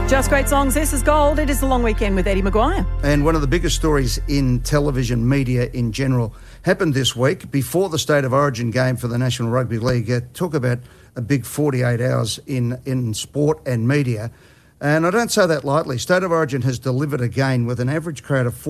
Just great songs. This is Gold. It is the long weekend with Eddie Maguire. And one of the biggest stories in television media in general happened this week before the State of Origin game for the National Rugby League. Talk about a big 48 hours in sport and media. And I don't say that lightly. State of Origin has delivered again with an average crowd of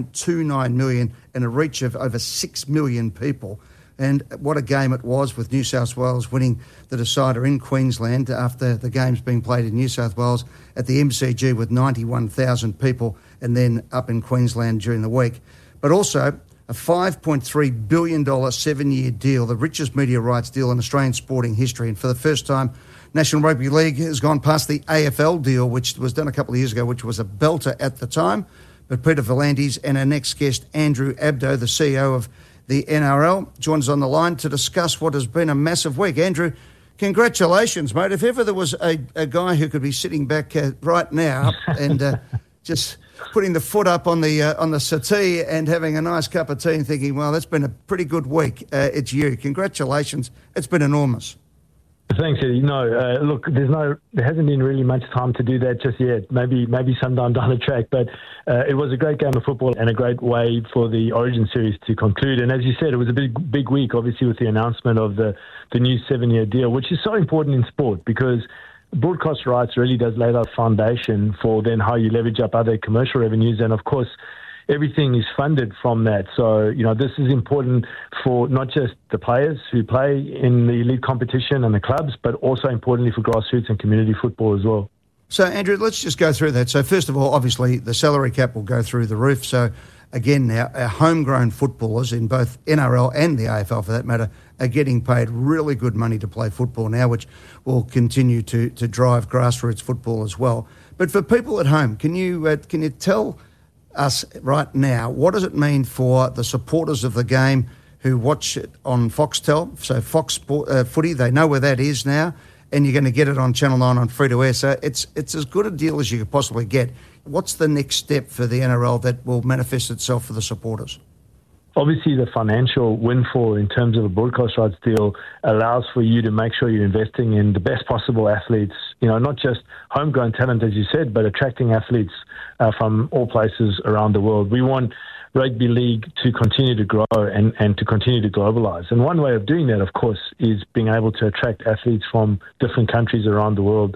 4.29 million and a reach of over 6 million people. And what a game it was, with New South Wales winning the decider in Queensland after the game's being played in New South Wales at the MCG with 91,000 people, and then up in Queensland during the week. But also a $5.3 billion 7-year deal, the richest media rights deal in Australian sporting history. And for the first time, National Rugby League has gone past the AFL deal, which was done a couple of years ago, which was a belter at the time. But Peter V'landys and our next guest, Andrew Abdo, the CEO of the NRL, joins us on the line to discuss what has been a massive week. Andrew, congratulations, mate. If ever there was a guy who could be sitting back right now and just putting the foot up on the settee and having a nice cup of tea and thinking, well, that's been a pretty good week, it's you. Congratulations. It's been enormous. Thanks, Eddie. No, look, there hasn't been really much time to do that just yet. Maybe sometime down the track. But it was a great game of football and a great way for the Origin series to conclude. And as you said, it was a big week, obviously, with the announcement of the new 7-year deal, which is so important in sport because broadcast rights really does lay that foundation for then how you leverage up other commercial revenues. And of course, everything is funded from that. So, this is important for not just the players who play in the elite competition and the clubs, but also importantly for grassroots and community football as well. So, Andrew, let's just go through that. So, first of all, obviously, the salary cap will go through the roof. So, again, now, our homegrown footballers in both NRL and the AFL, for that matter, are getting paid really good money to play football now, which will continue to drive grassroots football as well. But for people at home, can you tell us right now, what does it mean for the supporters of the game who watch it on Foxtel? So Fox Footy, they know where that is now, and you're going to get it on Channel 9 on free-to-air. So it's as good a deal as you could possibly get. What's the next step for the NRL that will manifest itself for the supporters? Obviously, the financial windfall in terms of a broadcast rights deal allows for you to make sure you're investing in the best possible athletes, not just homegrown talent, as you said, but attracting athletes from all places around the world. We want rugby league to continue to grow and to continue to globalize. And one way of doing that, of course, is being able to attract athletes from different countries around the world.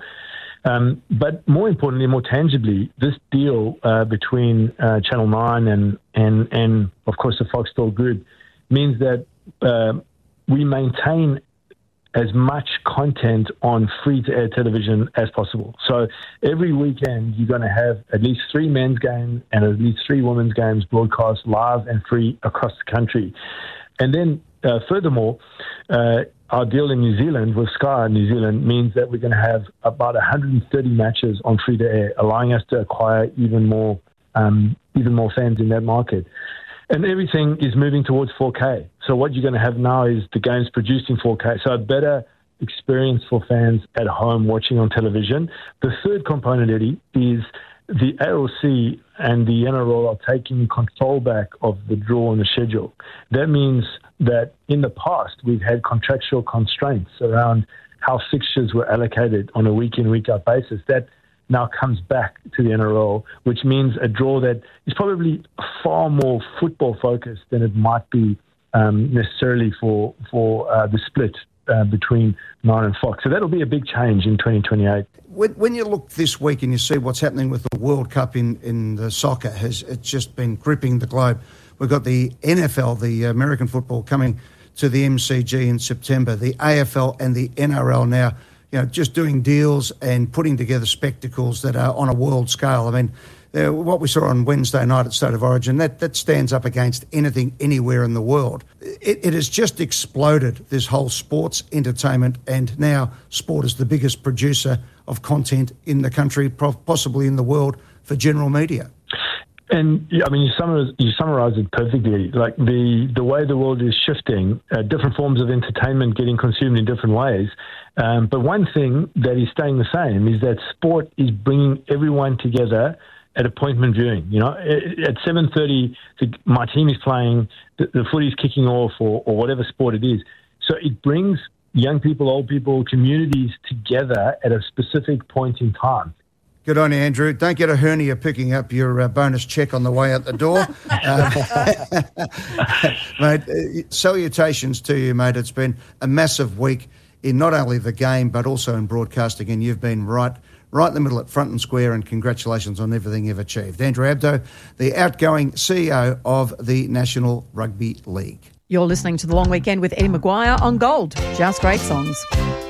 But more importantly, more tangibly, this deal between Channel 9 and of course the Foxtel Group means that we maintain as much content on free-to-air television as possible. So every weekend you're going to have at least 3 men's games and at least 3 women's games broadcast live and free across the country. And then furthermore, our deal in New Zealand with Sky New Zealand means that we're going to have about 130 matches on free-to-air, allowing us to acquire even more fans in that market. And everything is moving towards 4K. So what you're going to have now is the games produced in 4K. So a better experience for fans at home watching on television. The third component, Eddie, is the ALC and the NRL are taking control back of the draw and the schedule. That means that in the past, we've had contractual constraints around how fixtures were allocated on a week-in, week-out basis. That now comes back to the NRL, which means a draw that is probably far more football-focused than it might be necessarily for the split between Nine and Fox. So that'll be a big change in 2028. When you look this week and you see what's happening with the World Cup in the soccer, it's just been gripping the globe. We've got the NFL, the American football, coming to the MCG in September, the AFL and the NRL now, just doing deals and putting together spectacles that are on a world scale. I mean, what we saw on Wednesday night at State of Origin, that stands up against anything anywhere in the world. It has just exploded, this whole sports entertainment, and now sport is the biggest producer of content in the country, possibly in the world, for general media. And I mean, you summarize it perfectly. Like the way the world is shifting, different forms of entertainment getting consumed in different ways. But one thing that is staying the same is that sport is bringing everyone together at appointment viewing. At 7:30, my team is playing, the footy's kicking off, or whatever sport it is. So it brings young people, old people, communities together at a specific point in time. Good on you, Andrew. Don't get a hernia picking up your bonus check on the way out the door. Mate, salutations to you, mate. It's been a massive week in not only the game but also in broadcasting, and you've been right in the middle at front and square, and congratulations on everything you've achieved. Andrew Abdo, the outgoing CEO of the National Rugby League. You're listening to The Long Weekend with Eddie Maguire on Gold. Just great songs.